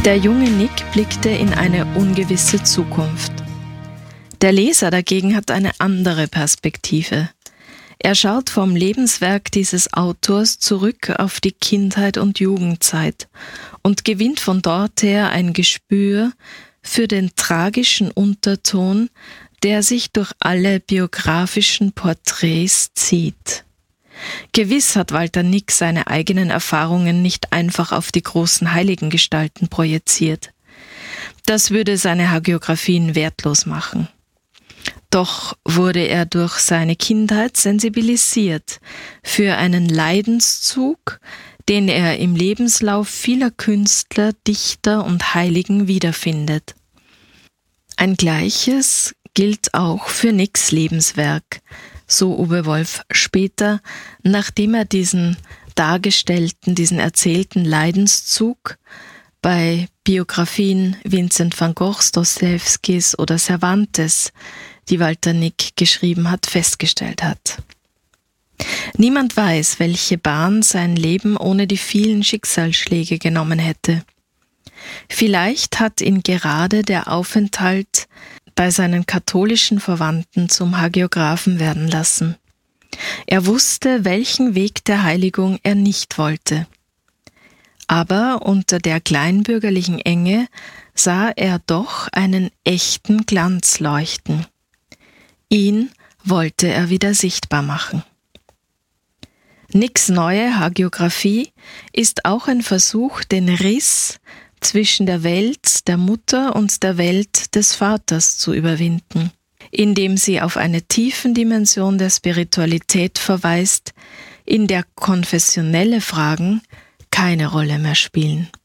Der junge Nick blickte in eine ungewisse Zukunft. Der Leser dagegen hat eine andere Perspektive. Er schaut vom Lebenswerk dieses Autors zurück auf die Kindheit und Jugendzeit und gewinnt von dort her ein Gespür für den tragischen Unterton, der sich durch alle biografischen Porträts zieht. Gewiss hat Walter Nick seine eigenen Erfahrungen nicht einfach auf die großen Heiligengestalten projiziert. Das würde seine Hagiografien wertlos machen. Doch wurde er durch seine Kindheit sensibilisiert für einen Leidenszug, den er im Lebenslauf vieler Künstler, Dichter und Heiligen wiederfindet. Ein Gleiches gilt auch für Nicks Lebenswerk, so Uwe Wolf später, nachdem er diesen erzählten Leidenszug bei Biografien Vincent van Goghs, Dostojewskis oder Cervantes, die Walter Nick geschrieben hat, festgestellt hat. Niemand weiß, welche Bahn sein Leben ohne die vielen Schicksalsschläge genommen hätte. Vielleicht hat ihn gerade der Aufenthalt bei seinen katholischen Verwandten zum Hagiographen werden lassen. Er wusste, welchen Weg der Heiligung er nicht wollte. Aber unter der kleinbürgerlichen Enge sah er doch einen echten Glanz leuchten. Ihn wollte er wieder sichtbar machen. Nicks neue Hagiographie ist auch ein Versuch, den Riss zwischen der Welt der Mutter und der Welt des Vaters zu überwinden, indem sie auf eine tiefen Dimension der Spiritualität verweist, in der konfessionelle Fragen keine Rolle mehr spielen.